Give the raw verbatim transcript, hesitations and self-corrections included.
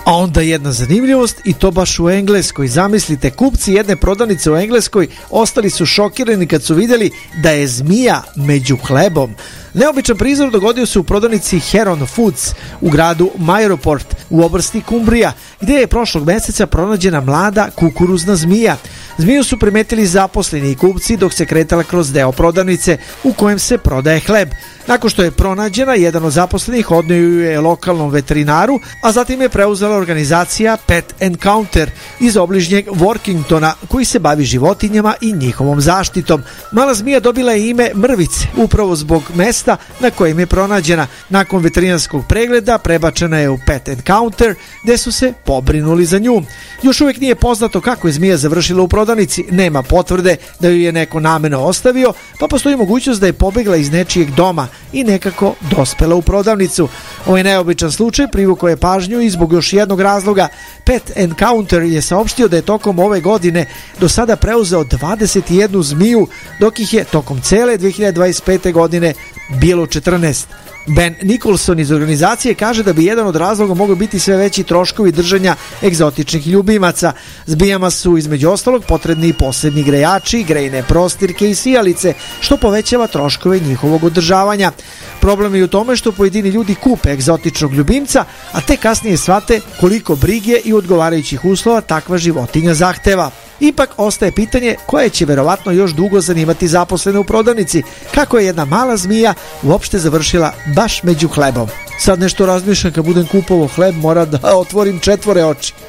A onda jedna zanimljivost, i to baš u Engleskoj. Zamislite, kupci jedne prodavnice u Engleskoj ostali su šokirani kad su vidjeli da je zmija među hlebom. Neobičan prizor dogodio se u prodavnici Heron Foods u gradu Mayroport u oblasti Kumbrija, gdje je prošlog mjeseca pronađena mlada kukuruzna zmija. Zmiju su primetili zaposleni i kupci dok se kretala kroz deo prodavnice u kojem se prodaje hleb. Nakon što je pronađena, jedan od zaposlenih odnio ju je lokalnom veterinaru, a zatim je preuzela organizacija Pet Encounter iz obližnjeg Workingtona, koji se bavi životinjama i njihovom zaštitom. Mala zmija dobila je ime Mrvice, upravo zbog mesta na kojem je pronađena. Nakon veterinarskog pregleda prebačena je u Pet Encounter, gdje su se pobrinuli za nju. Još uvijek nije poznato kako je zmija završila u prodavnici, nema potvrde da ju je neko namerno ostavio, pa postoji mogućnost da je pobjegla iz nečijeg doma i nekako dospela u prodavnicu. Ovaj neobičan slučaj privukao je pažnju i zbog još jednog razloga. Pet Encounter je saopštio da je tokom ove godine do sada preuzeo dvadeset jednu zmiju, dok ih je tokom cele dvije hiljade dvadeset pete godine bilo četrnaest. Ben Nicholson iz organizacije kaže da bi jedan od razloga mogao biti sve veći troškovi držanja egzotičnih ljubimaca. Zmijama su između ostalog potrebni i posebni grejači, grejne prostirke i sijalice, što povećava troškove njihovog održavanja. Problem je u tome što pojedini ljudi kupe egzotičnog ljubimca, a te kasnije shvate koliko brige i odgovarajućih uslova takva životinja zahteva. Ipak ostaje pitanje koje će verovatno još dugo zanimati zaposlene u prodavnici, kako je jedna mala zmija uopšte završila baš među hlebom. Sad nešto razmišljam, kad budem kupovao hleb, mora da otvorim četvore oči.